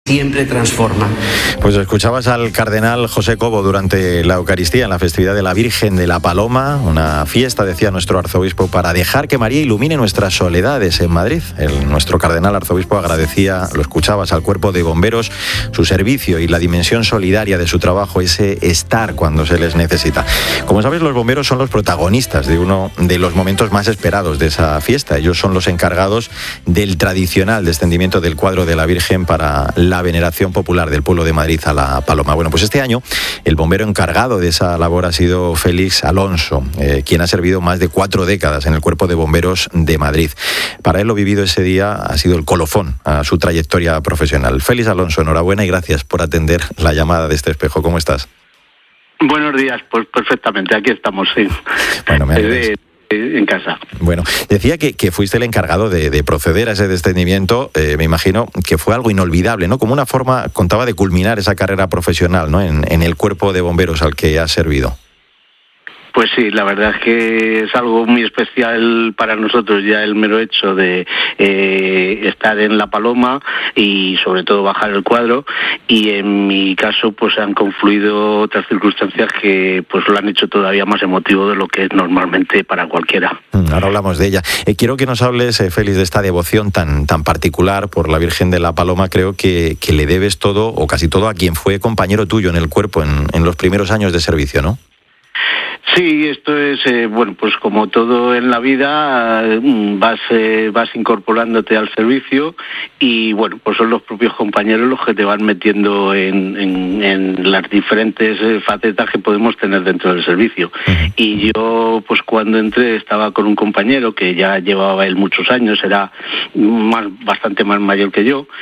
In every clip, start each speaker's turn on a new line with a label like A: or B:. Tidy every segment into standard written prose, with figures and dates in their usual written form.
A: siempre transforma.
B: Pues escuchabas al cardenal José Cobo durante la Eucaristía en la festividad de la Virgen de la Paloma, una fiesta, decía nuestro arzobispo, para dejar que María ilumine nuestras soledades en Madrid. Nuestro cardenal arzobispo agradecía, lo escuchabas, al cuerpo de bomberos su servicio y la dimensión solidaria de su trabajo, ese estar cuando se les necesita. Como sabes, los bomberos son los protagonistas de uno de los momentos más esperados de esa fiesta. Ellos son los encargados del tradicional descendimiento del cuadro de la Virgen para la veneración popular del pueblo de Madrid a la Paloma. Bueno, pues este año el bombero encargado de esa labor ha sido Félix Alonso, quien ha servido más de 4 décadas en el Cuerpo de Bomberos de Madrid. Para él lo vivido ese día ha sido el colofón a su trayectoria profesional. Félix Alonso, enhorabuena y gracias por atender la llamada de este espejo. ¿Cómo estás?
C: Buenos días, pues perfectamente, aquí estamos, sí.
B: Bueno, me alegro.
C: En casa.
B: Bueno, decía que fuiste el encargado de proceder a ese descendimiento. Me imagino que fue algo inolvidable, ¿no? Como una forma, contaba, de culminar esa carrera profesional, ¿no? En el cuerpo de bomberos al que has servido.
C: Pues sí, la verdad es que es algo muy especial para nosotros ya el mero hecho de estar en La Paloma y sobre todo bajar el cuadro, y en mi caso pues han confluido otras circunstancias que pues lo han hecho todavía más emotivo de lo que es normalmente para cualquiera.
B: Ahora hablamos de ella. Quiero que nos hables, Félix, de esta devoción tan particular por la Virgen de la Paloma. Creo que le debes todo o casi todo a quien fue compañero tuyo en el cuerpo en los primeros años de servicio, ¿no?
C: Sí, esto es, bueno, pues como todo en la vida, vas incorporándote al servicio y, bueno, pues son los propios compañeros los que te van metiendo en las diferentes facetas que podemos tener dentro del servicio. Uh-huh. Y yo, pues cuando entré, estaba con un compañero que ya llevaba él muchos años, era bastante más mayor que yo,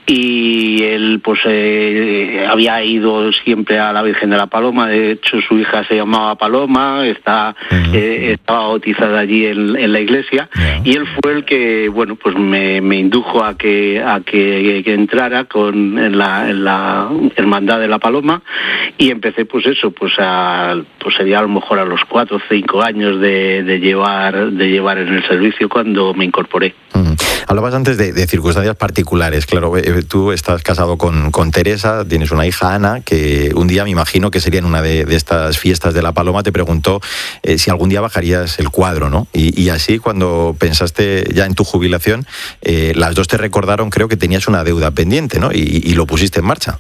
C: y él, pues, había ido siempre a la Virgen de la Paloma. De hecho, su hija se llamaba Paloma, estaba bautizada allí en la iglesia, y él fue el que, bueno, pues me indujo a que entrara en la Hermandad de la Paloma, y empecé pues eso, pues sería a lo mejor a los 4 o 5 años de llevar en el servicio cuando me incorporé.
B: Hablabas antes de circunstancias particulares. Claro, tú estás casado con Teresa, tienes una hija, Ana, que un día, me imagino que sería en una de estas fiestas de la Paloma, te preguntó si algún día bajarías el cuadro, ¿no? Y así, cuando pensaste ya en tu jubilación, las dos te recordaron, creo, que tenías una deuda pendiente, ¿no? Y lo pusiste en marcha.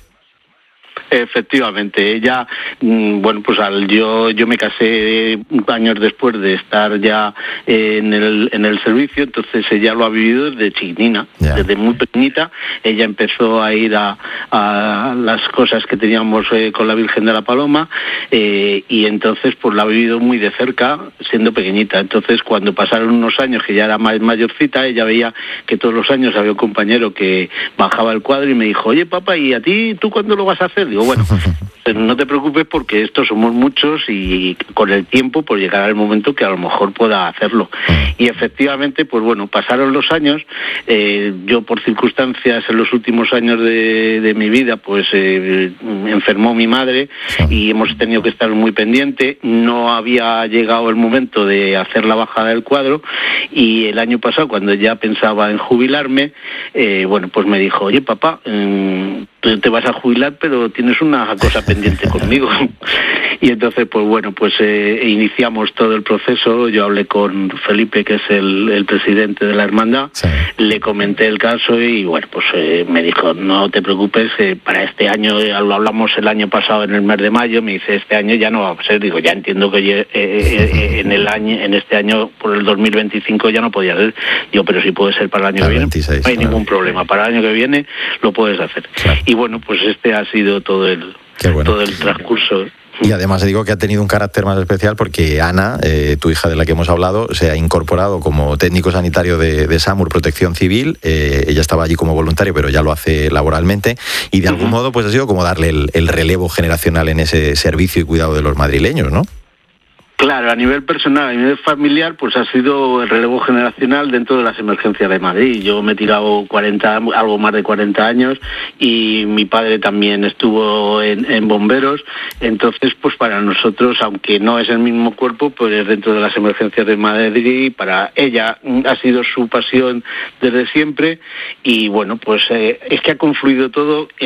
C: Efectivamente, ella, bueno, pues yo me casé años después de estar ya en el servicio, entonces ella lo ha vivido desde chiquitina, desde muy pequeñita. Ella empezó a ir a las cosas que teníamos con la Virgen de la Paloma, y entonces pues la ha vivido muy de cerca siendo pequeñita. Entonces, cuando pasaron unos años que ya era más mayorcita, ella veía que todos los años había un compañero que bajaba el cuadro y me dijo: oye, papá, ¿y a ti, tú cuándo lo vas a hacer? Digo, bueno, no te preocupes porque estos somos muchos y con el tiempo pues llegará el momento que a lo mejor pueda hacerlo. Y efectivamente, pues bueno, pasaron los años. Yo, por circunstancias en los últimos años de mi vida, pues enfermó mi madre y hemos tenido que estar muy pendiente. No había llegado el momento de hacer la bajada del cuadro, y el año pasado, cuando ya pensaba en jubilarme, bueno, pues me dijo: oye, papá, te vas a jubilar, pero tienes una cosa pendiente conmigo. Y entonces, pues bueno, pues iniciamos todo el proceso. Yo hablé con Felipe, que es el presidente de la hermandad, le comenté el caso y, bueno, pues me dijo: no te preocupes, para este año, lo hablamos el año pasado en el mes de mayo, me dice: este año ya no va a ser. Digo, ya entiendo que en este año, por el 2025, ya no podía ser. Digo, pero sí puede ser para el año que viene, 26, no hay ningún problema, para el año que viene lo puedes hacer. Claro. Y bueno, pues este ha sido todo el transcurso.
B: Y además digo que ha tenido un carácter más especial porque Ana, tu hija de la que hemos hablado, se ha incorporado como técnico sanitario de SAMUR, Protección Civil. Ella estaba allí como voluntaria, pero ya lo hace laboralmente, y de algún modo pues ha sido como darle el relevo generacional en ese servicio y cuidado de los madrileños, ¿no?
C: Claro, a nivel personal, a nivel familiar, pues ha sido el relevo generacional dentro de las emergencias de Madrid. Yo me he tirado algo más de 40 años y mi padre también estuvo en bomberos. Entonces, pues para nosotros, aunque no es el mismo cuerpo, pues es dentro de las emergencias de Madrid. Para ella ha sido su pasión desde siempre y bueno, pues es que ha confluido todo